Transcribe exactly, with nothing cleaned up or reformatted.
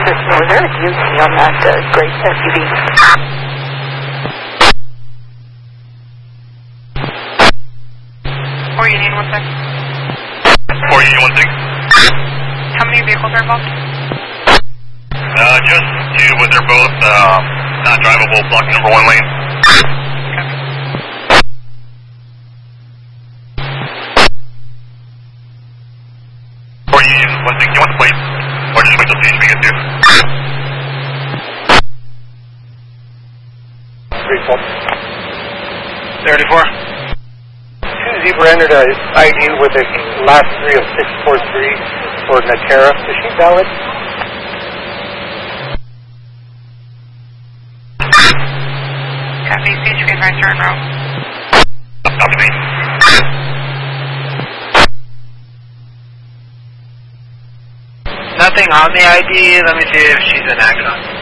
Chris Northern, U T on that uh, great S U V. four Union one six. four Union one six. How many vehicles are involved? Uh, just two, but they're both uh, not drivable, blocking number one lane. four Union one six, you want the plate? Or just wait till C H P gets to? three four. thirty-four. Two Zebra entered a I D with a last three of six four three for Natera. Is she valid? Copy, C H P advisor en route. Copy me. Nothing on the I D. Let me see if she's an Axon.